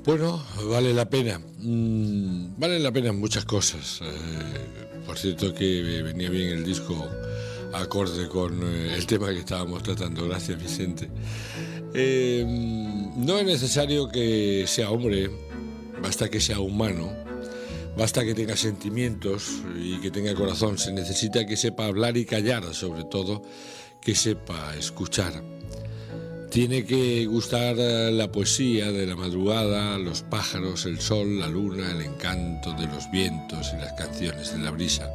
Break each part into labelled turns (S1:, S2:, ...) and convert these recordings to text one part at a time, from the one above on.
S1: Bueno, vale la pena. Valen la pena muchas cosas. Por cierto que venía bien el disco acorde con el tema que estábamos tratando. Gracias, Vicente. No es necesario que sea hombre, basta que sea humano, basta que tenga sentimientos y que tenga corazón. Se necesita que sepa hablar y callar, sobre todo que sepa escuchar. Tiene que gustar la poesía de la madrugada, los pájaros, el sol, la luna, el encanto de los vientos y las canciones de la brisa.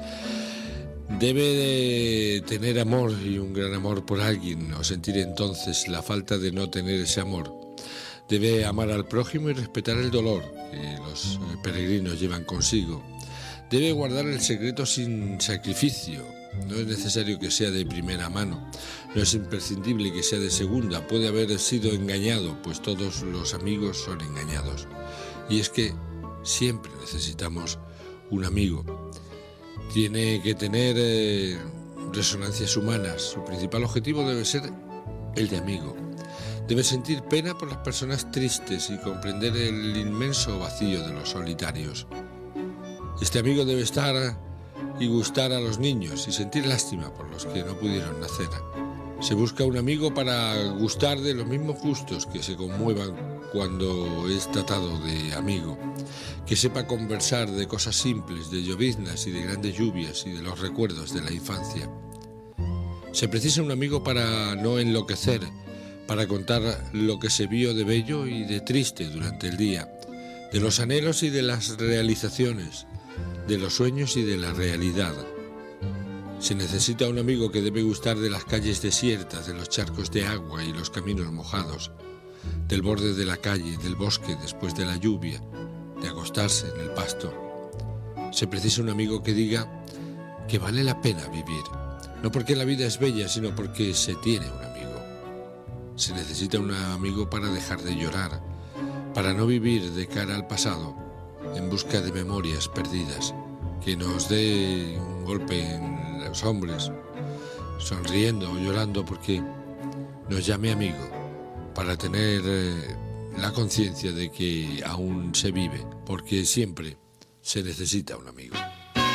S1: Debe de tener amor y un gran amor por alguien, o sentir entonces la falta de no tener ese amor. Debe amar al prójimo y respetar el dolor que los peregrinos llevan consigo. Debe guardar el secreto sin sacrificio. No es necesario que sea de primera mano, no es imprescindible que sea de segunda. Puede haber sido engañado, pues todos los amigos son engañados. Y es que siempre necesitamos un amigo. Tiene que tener resonancias humanas. Su principal objetivo debe ser el de amigo. Debe sentir pena por las personas tristes y comprender el inmenso vacío de los solitarios. Este amigo debe estar y gustar a los niños y sentir lástima por los que no pudieron nacer. Se busca un amigo para gustar de los mismos gustos, que se conmuevan cuando es tratado de amigo, que sepa conversar de cosas simples, de lloviznas y de grandes lluvias y de los recuerdos de la infancia. Se precisa un amigo para no enloquecer, para contar lo que se vio de bello y de triste durante el día, de los anhelos y de las realizaciones, de los sueños y de la realidad. Se necesita un amigo que debe gustar de las calles desiertas, de los charcos de agua y los caminos mojados, del borde de la calle, del bosque después de la lluvia, de acostarse en el pasto. Se precisa un amigo que diga que vale la pena vivir, no porque la vida es bella, sino porque se tiene un amigo. Se necesita un amigo para dejar de llorar, para no vivir de cara al pasado, en busca de memorias perdidas, que nos dé un golpe en los hombros, sonriendo o llorando, porque nos llame amigo, para tener la conciencia de que aún se vive, porque siempre se necesita un amigo.